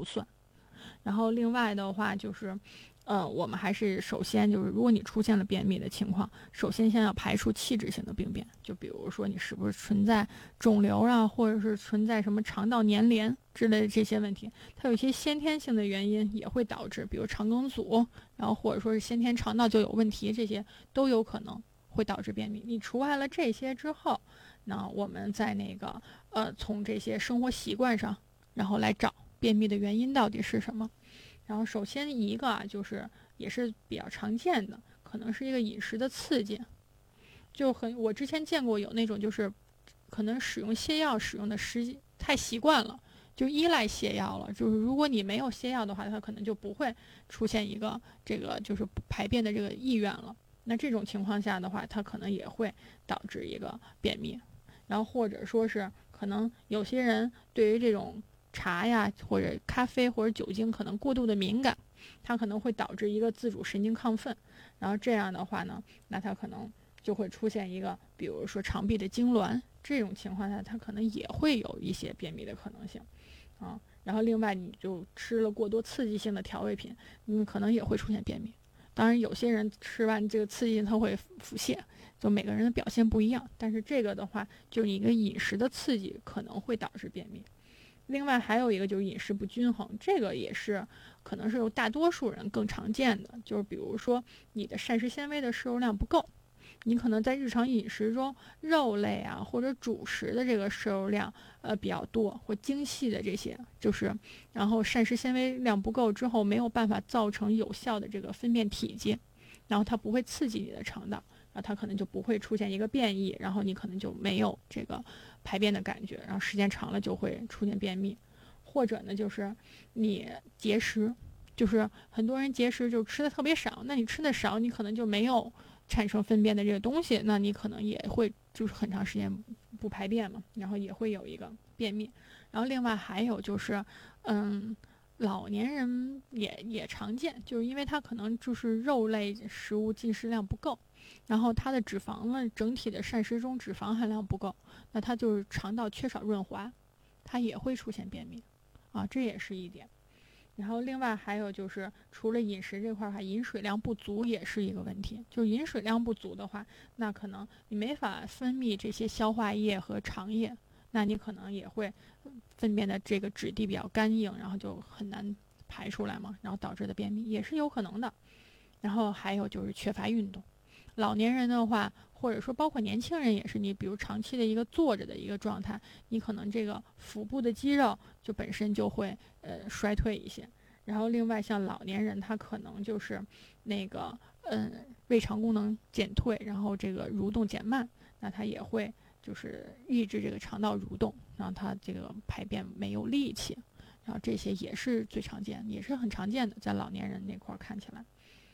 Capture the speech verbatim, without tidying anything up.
算。然后另外的话就是，呃，我们还是首先就是，如果你出现了便秘的情况，首先先要排除器质性的病变，就比如说你是不是存在肿瘤啊，或者是存在什么肠道粘连之类的这些问题，它有一些先天性的原因也会导致，比如肠梗阻，然后或者说是先天肠道就有问题，这些都有可能会导致便秘。你除外了这些之后，那我们在那个呃从这些生活习惯上，然后来找便秘的原因到底是什么。然后首先一个啊，就是也是比较常见的，可能是一个饮食的刺激，就很我之前见过有那种就是可能使用泻药使用的时机太习惯了，就依赖泻药了，就是如果你没有泻药的话，它可能就不会出现一个这个就是排便的这个意愿了。那这种情况下的话，它可能也会导致一个便秘。然后或者说是可能有些人对于这种茶呀或者咖啡或者酒精可能过度的敏感，它可能会导致一个自主神经亢奋，然后这样的话呢，那它可能就会出现一个比如说肠壁的痉挛，这种情况下它可能也会有一些便秘的可能性啊。然后另外你就吃了过多刺激性的调味品，嗯，可能也会出现便秘。当然有些人吃完这个刺激它会腹泻，就每个人的表现不一样，但是这个的话就是一个饮食的刺激可能会导致便秘。另外还有一个就是饮食不均衡，这个也是可能是有大多数人更常见的，就是比如说你的膳食纤维的摄入量不够，你可能在日常饮食中肉类啊或者主食的这个摄入量呃比较多，或精细的这些，就是然后膳食纤维量不够之后没有办法造成有效的这个粪便体积，然后它不会刺激你的肠道，然后它可能就不会出现一个便意，然后你可能就没有这个排便的感觉，然后时间长了就会出现便秘。或者呢就是你节食，就是很多人节食就吃的特别少，那你吃的少你可能就没有产生粪便的这个东西，那你可能也会就是很长时间不排便嘛，然后也会有一个便秘。然后另外还有就是嗯老年人也也常见，就是因为他可能就是肉类食物进食量不够，然后他的脂肪呢整体的膳食中脂肪含量不够，那他就是肠道缺少润滑，它也会出现便秘啊，这也是一点。然后另外还有就是除了饮食这块儿哈，饮水量不足也是一个问题。就是饮水量不足的话，那可能你没法分泌这些消化液和肠液，那你可能也会粪便的这个质地比较干硬，然后就很难排出来嘛，然后导致的便秘也是有可能的。然后还有就是缺乏运动，老年人的话，或者说包括年轻人也是，你比如长期的一个坐着的一个状态，你可能这个腹部的肌肉就本身就会呃衰退一些。然后另外像老年人，他可能就是那个嗯胃肠功能减退，然后这个蠕动减慢，那他也会就是抑制这个肠道蠕动，让他这个排便没有力气。然后这些也是最常见，也是很常见的，在老年人那块看起来。